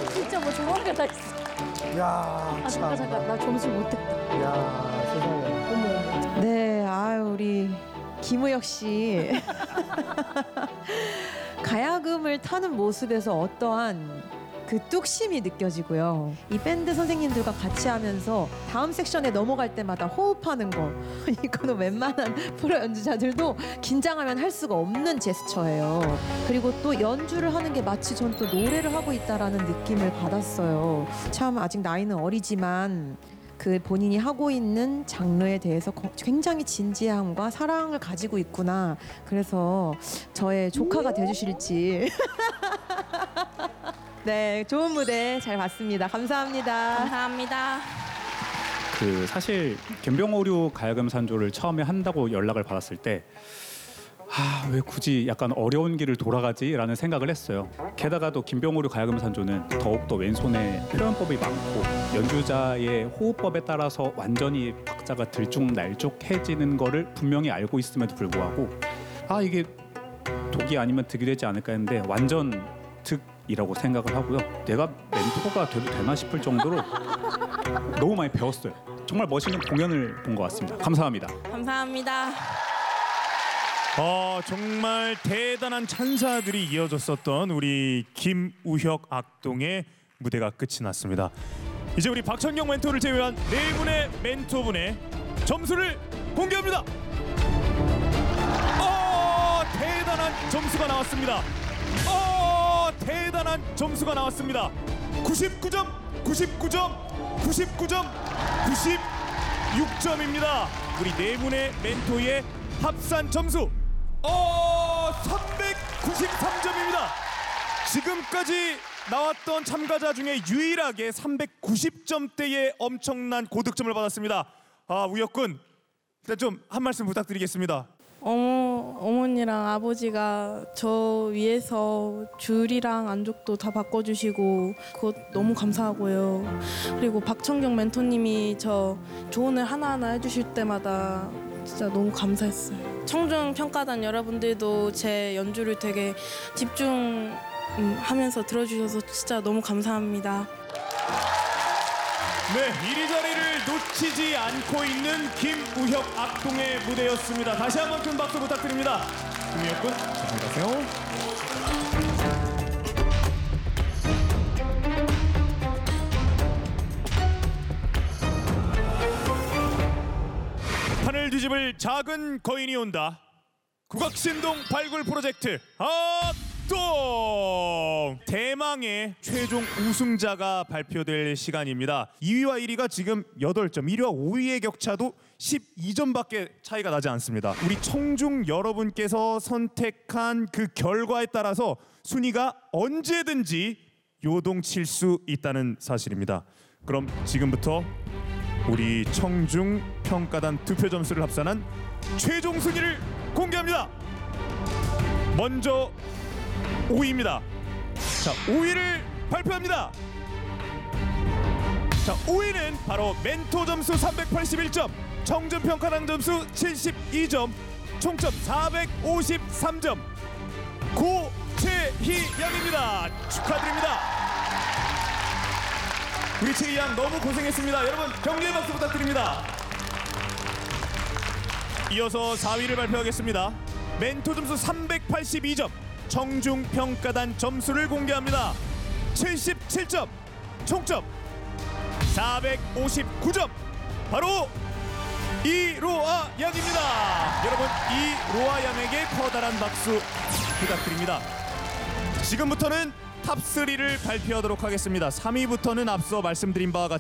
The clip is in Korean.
진짜 뭐 좋은 게 다 있어. 야, 아, 참. 잠깐. 나 점수 못했다. 야, 세상에. 어머. 네, 아유 우리 김우혁 씨 가야금을 타는 모습에서 어떠한 그 뚝심이 느껴지고요. 이 밴드 선생님들과 같이 하면서 다음 섹션에 넘어갈 때마다 호흡하는 거 이거는 웬만한 프로 연주자들도 긴장하면 할 수가 없는 제스처예요. 그리고 또 연주를 하는 게 마치 전 또 노래를 하고 있다라는 느낌을 받았어요. 참 아직 나이는 어리지만 그 본인이 하고 있는 장르에 대해서 굉장히 진지함과 사랑을 가지고 있구나. 그래서 저의 조카가 돼주실지. 네, 좋은 무대 잘 봤습니다. 감사합니다. 감사합니다. 그 사실 김병오류 가야금 산조를 처음에 한다고 연락을 받았을 때 왜 굳이 약간 어려운 길을 돌아가지라는 생각을 했어요. 게다가 또 김병오류 가야금 산조는 더욱더 왼손에 표현법이 많고 연주자의 호흡법에 따라서 완전히 박자가 들쭉날쭉해지는 거를 분명히 알고 있음에도 불구하고 이게 독이 아니면 득이 되지 않을까 했는데 완전 득이라고 생각을 하고요. 내가 멘토가 돼도 되나 싶을 정도로 너무 많이 배웠어요. 정말 멋있는 공연을 본 것 같습니다. 감사합니다. 감사합니다. 정말 대단한 찬사들이 이어졌었던 우리 김우혁 악동의 무대가 끝이 났습니다. 이제 우리 박천경 멘토를 제외한 네 분의 멘토분의 점수를 공개합니다. 대단한 점수가 나왔습니다. 대단한 점수가 나왔습니다. 99점, 99점, 99점, 96점입니다. 우리 네 분의 멘토의 합산 점수 393점입니다. 지금까지 나왔던 참가자 중에 유일하게 390점대의 엄청난 고득점을 받았습니다. 우혁군, 일단 좀 한 말씀 부탁드리겠습니다. 어머니랑 아버지가 저 위해서 줄이랑 안쪽도 다 바꿔주시고 그것 너무 감사하고요. 그리고 박천경 멘토님이 저 조언을 하나하나 해주실 때마다 진짜 너무 감사했어요. 청중 평가단 여러분들도 제 연주를 되게 집중하면서 들어주셔서 진짜 너무 감사합니다. 네, 이리저리를 놓치지 않고 있는 김우혁 악동의 무대였습니다. 다시 한번 큰 박수 부탁드립니다. 김우혁 군, 안녕하세요. 판을 뒤집을 작은 거인이 온다. 국악신동 발굴 프로젝트 악동! 대망의 최종 우승자가 발표될 시간입니다. 2위와 1위가 지금 8점, 1위와 5위의 격차도 12점밖에 차이가 나지 않습니다. 우리 청중 여러분께서 선택한 그 결과에 따라서 순위가 언제든지 요동칠 수 있다는 사실입니다. 그럼 지금부터 우리 청중 평가단 투표 점수를 합산한 최종 순위를 공개합니다. 먼저 5위입니다. 자, 5위를 발표합니다. 자, 5위는 바로 멘토 점수 381점, 청중 평가단 점수 72점, 총점 453점. 고채희 양입니다. 축하드립니다. 우리 채희 양 너무 고생했습니다. 여러분 격려의 박수 부탁드립니다. 이어서 4위를 발표하겠습니다. 멘토 점수 382점, 청중 평가단 점수를 공개합니다. 77점, 총점 459점. 바로 이로아 양입니다. 여러분, 이로아 양에게 커다란 박수 부탁드립니다. 지금부터는 탑3를 발표하도록 하겠습니다. 3위부터는 앞서 말씀드린 바와 같이